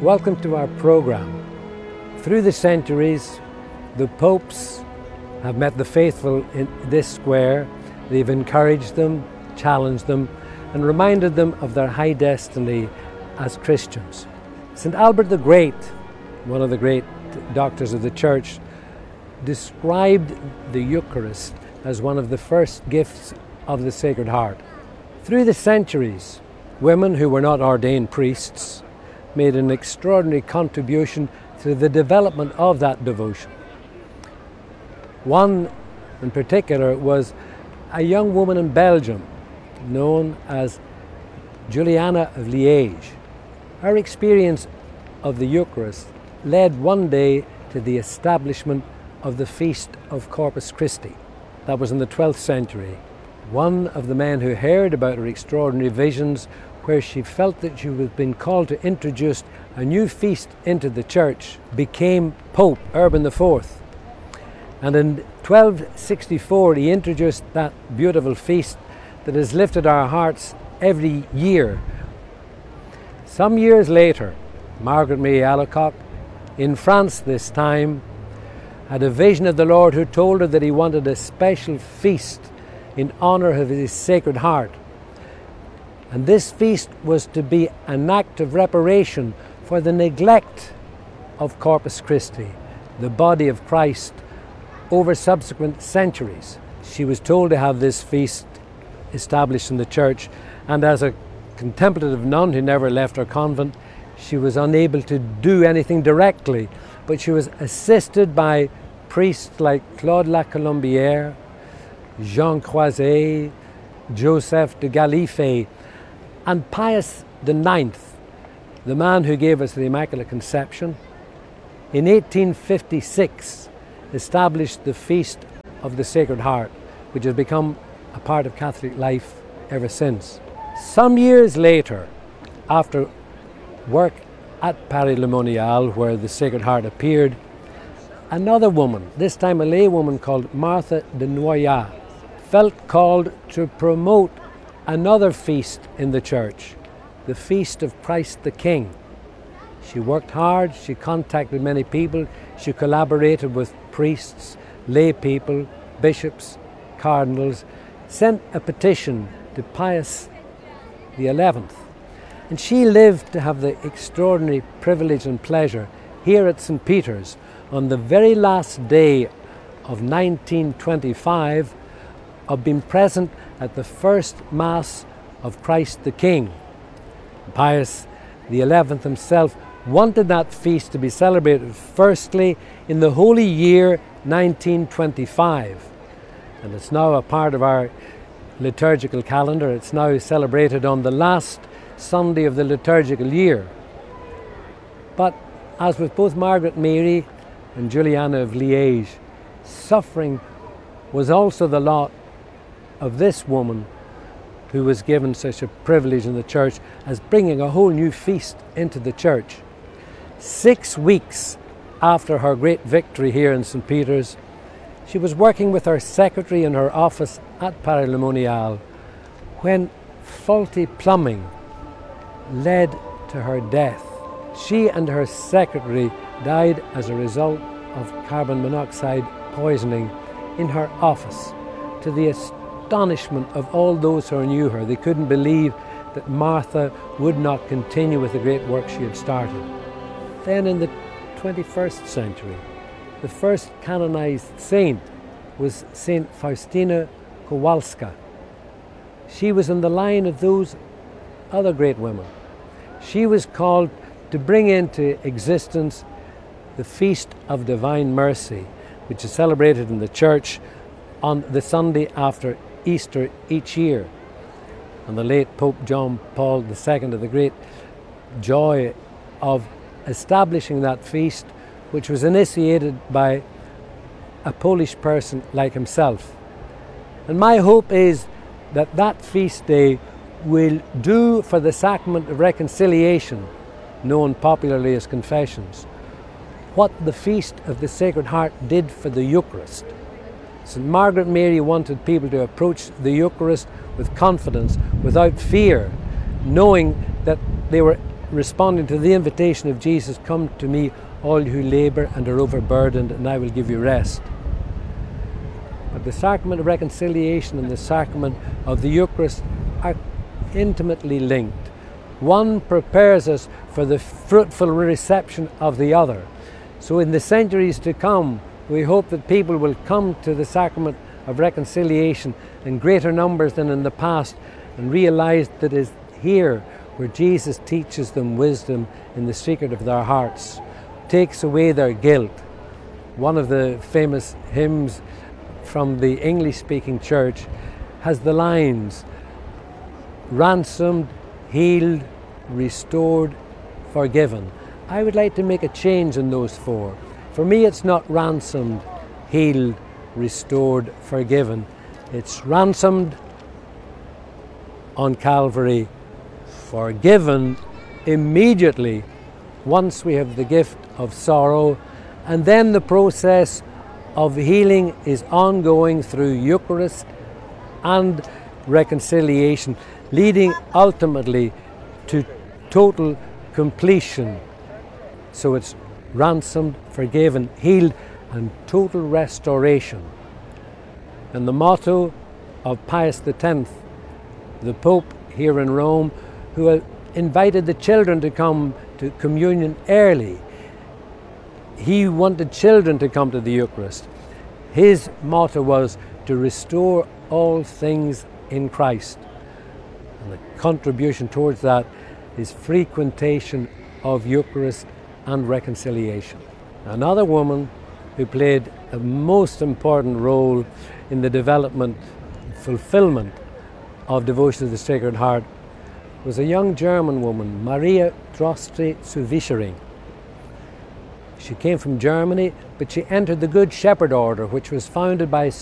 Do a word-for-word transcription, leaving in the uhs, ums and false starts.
Welcome to our program. Through the centuries, the popes have met the faithful in this square. They've encouraged them, challenged them, and reminded them of their high destiny as Christians. Saint Albert the Great, one of the great doctors of the Church, described the Eucharist as one of the first gifts of the Sacred Heart. Through the centuries, women who were not ordained priests made an extraordinary contribution to the development of that devotion. One in particular was a young woman in Belgium known as Juliana of Liège. Her experience of the Eucharist led one day to the establishment of the Feast of Corpus Christi. That was in the twelfth century. One of the men who heard about her extraordinary visions, where she felt that she was being called to introduce a new feast into the church, became Pope Urban the Fourth. And in twelve sixty-four he introduced that beautiful feast that has lifted our hearts every year. Some years later, Margaret Mary Alacoque, in France this time, had a vision of the Lord who told her that he wanted a special feast in honor of his Sacred Heart. And this feast was to be an act of reparation for the neglect of Corpus Christi, the body of Christ, over subsequent centuries. She was told to have this feast established in the church, and as a contemplative nun who never left her convent, she was unable to do anything directly, but she was assisted by priests like Claude La Colombière, Jean Croiset, Joseph de Gallifet, and Pius the Ninth, the man who gave us the Immaculate Conception, in eighteen fifty-six established the Feast of the Sacred Heart, which has become a part of Catholic life ever since. Some years later, after work at Paris-le-Monial, where the Sacred Heart appeared, another woman, this time a lay woman called Martha de Noyat, felt called to promote another feast in the church, the Feast of Christ the King. She worked hard, she contacted many people, she collaborated with priests, lay people, bishops, cardinals, sent a petition to Pius the Eleventh. And she lived to have the extraordinary privilege and pleasure here at Saint Peter's on the very last day of nineteen twenty-five of being present at the first Mass of Christ the King. Pius the Eleventh himself wanted that feast to be celebrated firstly in the holy year nineteen twenty-five. And it's now a part of our liturgical calendar. It's now celebrated on the last Sunday of the liturgical year. But as with both Margaret Mary and Juliana of Liège, suffering was also the lot of this woman who was given such a privilege in the church as bringing a whole new feast into the church. Six weeks after her great victory here in Saint Peter's, she was working with her secretary in her office at Paris-le-Monial when faulty plumbing led to her death. She and her secretary died as a result of carbon monoxide poisoning in her office, to the astonishment of all those who knew her. They couldn't believe that Martha would not continue with the great work she had started. Then in the twenty-first century, the first canonized saint was Saint Faustina Kowalska. She was in the line of those other great women. She was called to bring into existence the Feast of Divine Mercy, which is celebrated in the church on the Sunday after Easter each year. And the late Pope John Paul the Second had the great joy of establishing that feast, which was initiated by a Polish person like himself. And my hope is that that feast day will do for the sacrament of reconciliation, known popularly as confessions, what the Feast of the Sacred Heart did for the Eucharist. Saint Margaret Mary wanted people to approach the Eucharist with confidence, without fear, knowing that they were responding to the invitation of Jesus, "Come to me, all who labor and are overburdened, and I will give you rest." But the sacrament of reconciliation and the sacrament of the Eucharist are intimately linked. One prepares us for the fruitful reception of the other. So in the centuries to come, we hope that people will come to the sacrament of reconciliation in greater numbers than in the past, and realize that it is here where Jesus teaches them wisdom in the secret of their hearts, takes away their guilt. One of the famous hymns from the English-speaking church has the lines, "Ransomed, healed, restored, forgiven." I would like to make a change in those four. For me, it's not ransomed, healed, restored, forgiven. It's ransomed on Calvary, forgiven immediately once we have the gift of sorrow, and then the process of healing is ongoing through Eucharist and reconciliation, leading ultimately to total completion. So it's ransomed, forgiven, healed, and total restoration. And the motto of Pius the tenth, the Pope here in Rome, who invited the children to come to communion early. He wanted children to come to the Eucharist. His motto was to restore all things in Christ. And the contribution towards that is frequentation of Eucharist and reconciliation. Another woman who played a most important role in the development, fulfillment of devotion to the Sacred Heart was a young German woman, Maria Droste zu Wischering. She came from Germany, but she entered the Good Shepherd Order, which was founded by